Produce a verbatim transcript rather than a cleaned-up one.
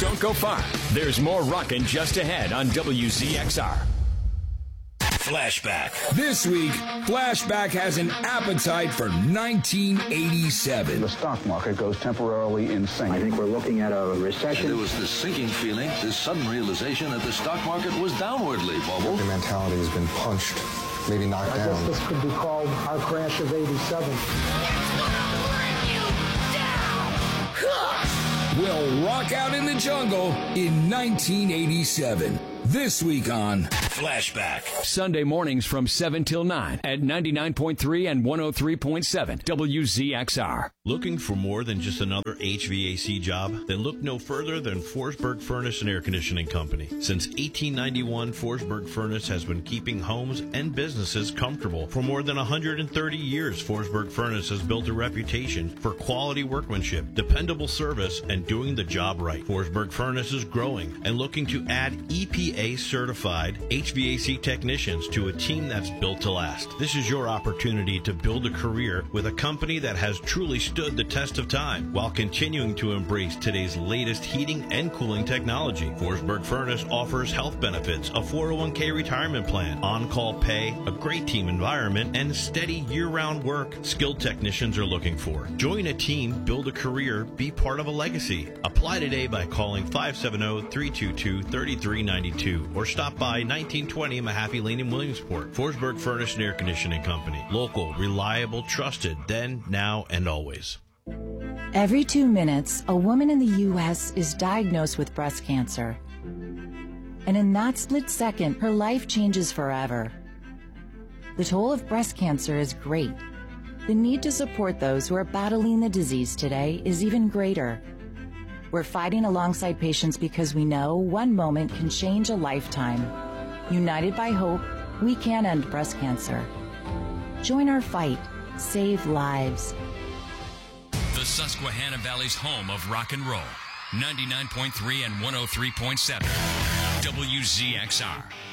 Don't go far. There's more rockin' just ahead on W Z X R. Flashback. This week, Flashback has an appetite for nineteen eighty-seven. The stock market goes temporarily insane. I think we're looking at a recession. And there was this sinking feeling, this sudden realization that the stock market was downwardly bubbled. The mentality has been punched, maybe knocked I down. guess this could be called our crash of eighty-seven. We'll rock out in the jungle in nineteen eighty-seven. This week on Flashback. Sunday mornings from seven till nine at ninety-nine point three and one oh three point seven W Z X R. Looking for more than just another H V A C job? Then look no further than Forsberg Furnace and Air Conditioning Company. Since eighteen ninety-one, Forsberg Furnace has been keeping homes and businesses comfortable. For more than one hundred thirty years, Forsberg Furnace has built a reputation for quality workmanship, dependable service, and doing the job right. Forsberg Furnace is growing and looking to add E P A-certified H V A C technicians to a team that's built to last. This is your opportunity to build a career with a company that has truly stood the test of time while continuing to embrace today's latest heating and cooling technology. Forsberg Furnace offers health benefits, a four oh one k retirement plan, on-call pay, a great team environment, and steady year-round work skilled technicians are looking for. Join a team, build a career, be part of a legacy. Apply today by calling five seven zero, three two two, three three nine two or stop by nineteen twenty Mahaffey Lane in Williamsport. Forsberg Furnace and Air Conditioning Company. Local, reliable, trusted, then, now, and always. Every two minutes, a woman in the U S is diagnosed with breast cancer. And in that split second, her life changes forever. The toll of breast cancer is great. The need to support those who are battling the disease today is even greater. We're fighting alongside patients because we know one moment can change a lifetime. United by hope, we can end breast cancer. Join our fight. Save lives. The Susquehanna Valley's home of rock and roll. ninety-nine point three and one oh three point seven W Z X R.